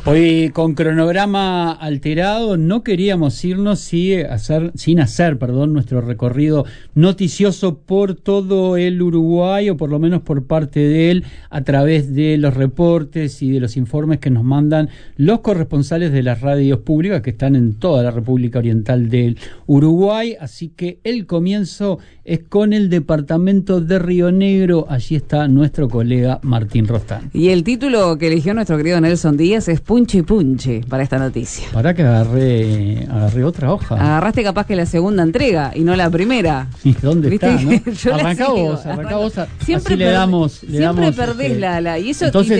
Hoy con cronograma alterado no queríamos irnos sin hacer nuestro recorrido noticioso por todo el Uruguay, o por lo menos por parte de él, a través de los reportes y de los informes que nos mandan los corresponsales de las radios públicas que están en toda la República Oriental del Uruguay. Así que el comienzo es con el departamento de Río Negro. Allí está nuestro colega Martín Rostán. Y el título que eligió nuestro querido Nelson Díaz es Punchi Punchi para esta noticia. Para que agarré otra hoja. Agarraste capaz que la segunda entrega y no la primera. ¿Y dónde ¿viste? Está? ¿No? Arrancá vos. Siempre perdés la. Y eso. Entonces,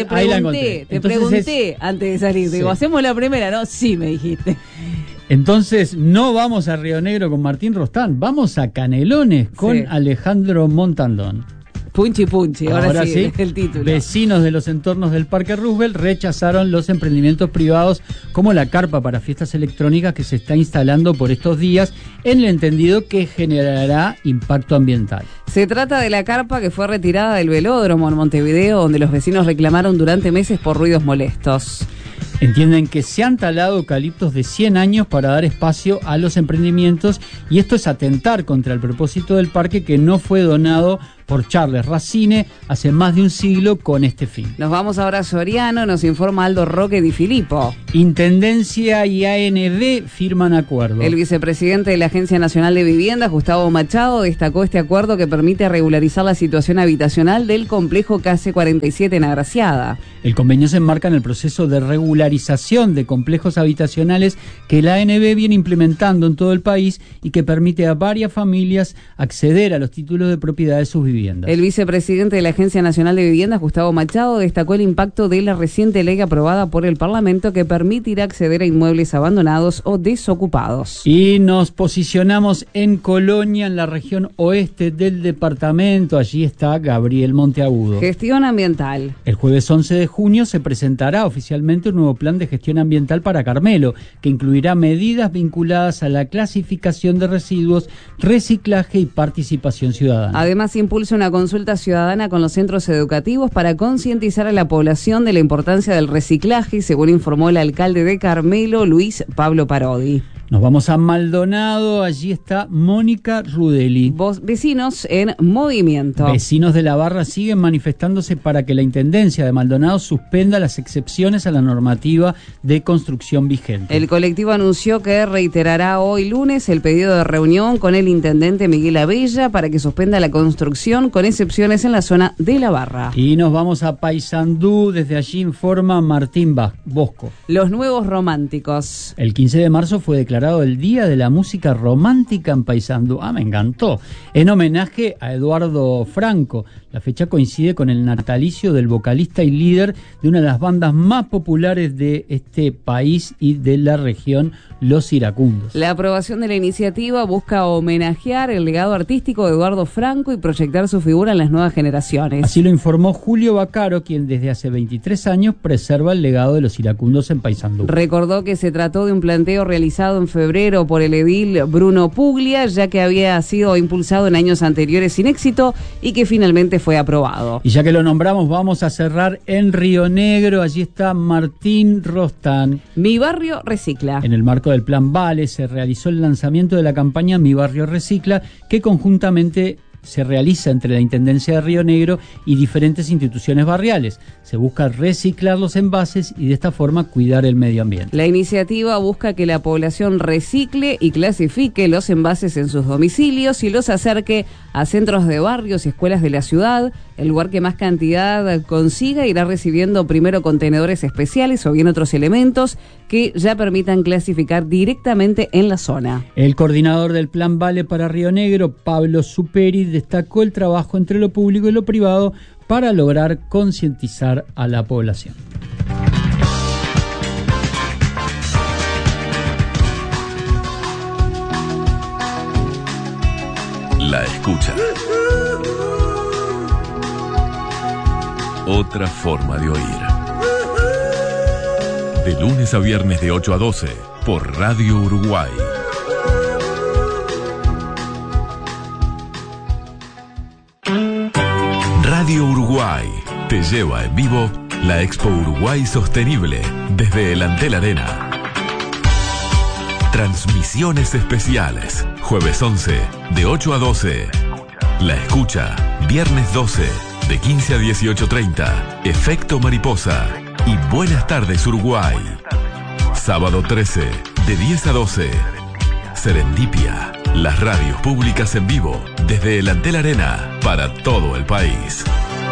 y te pregunté antes de salir. Sí. Digo, ¿hacemos la primera? No, sí, me dijiste. Entonces no vamos a Río Negro con Martín Rostán, vamos a Canelones con Alejandro Montandón. Punchi Punchi, ahora sí, el título. Vecinos de los entornos del Parque Roosevelt rechazaron los emprendimientos privados como la carpa para fiestas electrónicas que se está instalando por estos días, en el entendido que generará impacto ambiental. Se trata de la carpa que fue retirada del velódromo en Montevideo, donde los vecinos reclamaron durante meses por ruidos molestos. Entienden que se han talado eucaliptos de 100 años para dar espacio a los emprendimientos, y esto es atentar contra el propósito del parque, que no fue donado por Charles Racine hace más de un siglo con este fin. Nos vamos ahora a Soriano, nos informa Aldo Roque Di Filippo. Intendencia y ANB firman acuerdo. El vicepresidente de la Agencia Nacional de Viviendas, Gustavo Machado, destacó este acuerdo que permite regularizar la situación habitacional del complejo KC47 en Agraciada. El convenio se enmarca en el proceso de regularización de complejos habitacionales que la ANB viene implementando en todo el país y que permite a varias familias acceder a los títulos de propiedad de sus viviendas. El vicepresidente de la Agencia Nacional de Viviendas, Gustavo Machado, destacó el impacto de la reciente ley aprobada por el Parlamento que permitirá acceder a inmuebles abandonados o desocupados. Y nos posicionamos en Colonia, en la región oeste del departamento. Allí está Gabriel Monteagudo. Gestión ambiental. El jueves 11 de junio se presentará oficialmente un nuevo plan de gestión ambiental para Carmelo, que incluirá medidas vinculadas a la clasificación de residuos, reciclaje y participación ciudadana. Además, impulsa una consulta ciudadana con los centros educativos para concientizar a la población de la importancia del reciclaje, según informó el alcalde de Carmelo, Luis Pablo Parodi. Nos vamos a Maldonado, allí está Mónica Rudeli. Vecinos en movimiento. Vecinos de la Barra siguen manifestándose para que la Intendencia de Maldonado suspenda las excepciones a la normativa de construcción vigente. El colectivo anunció que reiterará hoy lunes el pedido de reunión con el intendente Miguel Abella para que suspenda la construcción con excepciones en la zona de la Barra. Y nos vamos a Paysandú, desde allí informa Martín Bosco. Los nuevos románticos. El 15 de marzo fue declarado el Día de la Música Romántica en Paysandú. Me encantó. En homenaje a Eduardo Franco. La fecha coincide con el natalicio del vocalista y líder de una de las bandas más populares de este país y de la región, Los Iracundos. La aprobación de la iniciativa busca homenajear el legado artístico de Eduardo Franco y proyectar su figura en las nuevas generaciones. Así lo informó Julio Baccaro, quien desde hace 23 años preserva el legado de Los Iracundos en Paysandú. Recordó que se trató de un planteo realizado en febrero por el edil Bruno Puglia, ya que había sido impulsado en años anteriores sin éxito y que finalmente fue aprobado. Y ya que lo nombramos, vamos a cerrar en Río Negro. Allí está Martín Rostán. Mi Barrio Recicla. En el marco del Plan Vale se realizó el lanzamiento de la campaña Mi Barrio Recicla, que conjuntamente se realiza entre la Intendencia de Río Negro y diferentes instituciones barriales. Se busca reciclar los envases y de esta forma cuidar el medio ambiente. La iniciativa busca que la población recicle y clasifique los envases en sus domicilios y los acerque a centros de barrios y escuelas de la ciudad. El lugar que más cantidad consiga irá recibiendo primero contenedores especiales o bien otros elementos que ya permitan clasificar directamente en la zona. El coordinador del Plan Vale para Río Negro, Pablo Superi, destacó el trabajo entre lo público y lo privado para lograr concientizar a la población. La escucha. Otra forma de oír. De lunes a viernes de 8 a 12 por Radio Uruguay. Radio Uruguay te lleva en vivo La Expo Uruguay Sostenible desde el Antel Arena. Transmisiones especiales. Jueves 11, de 8 a 12. La Escucha, viernes 12, de 15 a 18:30. Efecto Mariposa y Buenas tardes Uruguay. Sábado 13, de 10 a 12. Serendipia, las radios públicas en vivo desde el Antel Arena para todo el país.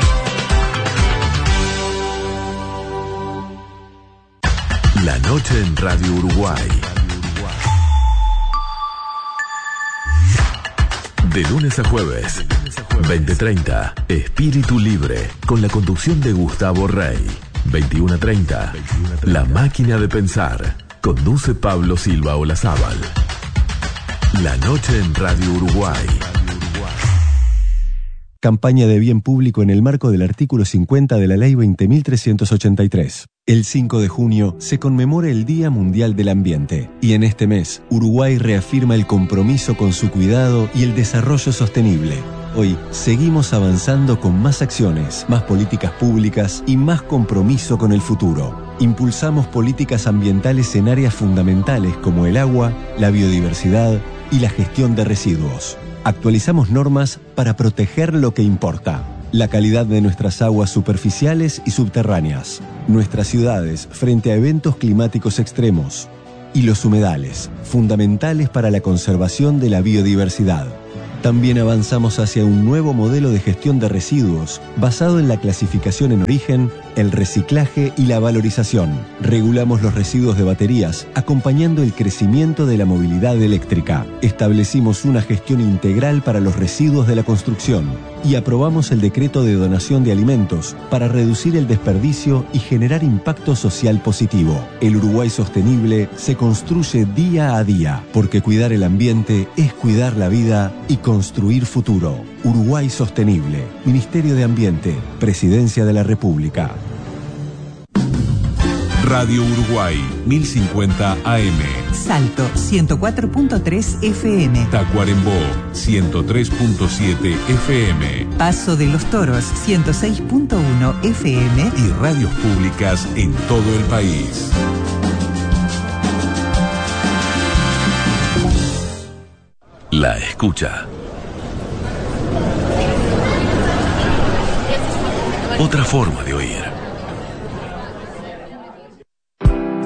La noche en Radio Uruguay. De lunes a jueves, 20:30, Espíritu Libre, con la conducción de Gustavo Rey. 21:30, La Máquina de Pensar, conduce Pablo Silva Olazábal. La noche en Radio Uruguay. Campaña de bien público en el marco del artículo 50 de la Ley 20.383. El 5 de junio se conmemora el Día Mundial del Ambiente y en este mes Uruguay reafirma el compromiso con su cuidado y el desarrollo sostenible. Hoy seguimos avanzando con más acciones, más políticas públicas y más compromiso con el futuro. Impulsamos políticas ambientales en áreas fundamentales como el agua, la biodiversidad y la gestión de residuos. Actualizamos normas para proteger lo que importa: la calidad de nuestras aguas superficiales y subterráneas, nuestras ciudades frente a eventos climáticos extremos y los humedales, fundamentales para la conservación de la biodiversidad. También avanzamos hacia un nuevo modelo de gestión de residuos basado en la clasificación en origen, el reciclaje y la valorización. Regulamos los residuos de baterías, acompañando el crecimiento de la movilidad eléctrica. Establecimos una gestión integral para los residuos de la construcción y aprobamos el decreto de donación de alimentos para reducir el desperdicio y generar impacto social positivo. El Uruguay sostenible se construye día a día, porque cuidar el ambiente es cuidar la vida y construir futuro. Uruguay Sostenible, Ministerio de Ambiente, Presidencia de la República. Radio Uruguay, 1050 AM. Salto, 104.3 FM. Tacuarembó, 103.7 FM. Paso de los Toros, 106.1 FM. Y radios públicas en todo el país. La Escucha. Otra forma de oír.